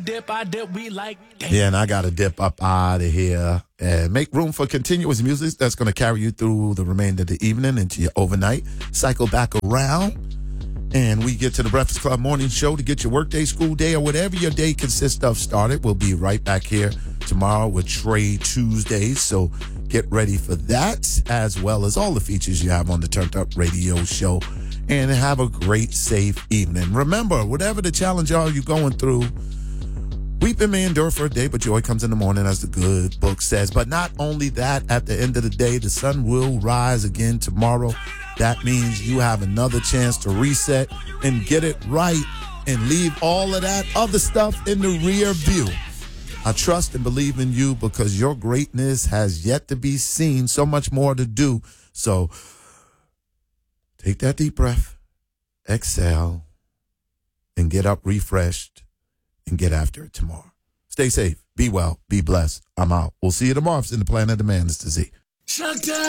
we like. Damn. Yeah, and I got to dip up out of here and make room for continuous music that's going to carry you through the remainder of the evening into your overnight. Cycle back around, and we get to the Breakfast Club morning show to get your workday, school day, or whatever your day consists of started. We'll be right back here tomorrow with Trade Tuesdays, so get ready for that, as well as all the features you have on the Turned Up Radio Show. And have a great, safe evening. Remember, whatever the challenge are you're going through, weeping may endure for a day, but joy comes in the morning, as the good book says. But not only that, at the end of the day, the sun will rise again tomorrow. That means you have another chance to reset and get it right and leave all of that other stuff in the rear view. I trust and believe in you because your greatness has yet to be seen, so much more to do. So take that deep breath, exhale, and get up refreshed and get after it tomorrow. Stay safe, be well, be blessed. I'm out. We'll see you tomorrow. It's in the Planet of Man. It's the Z.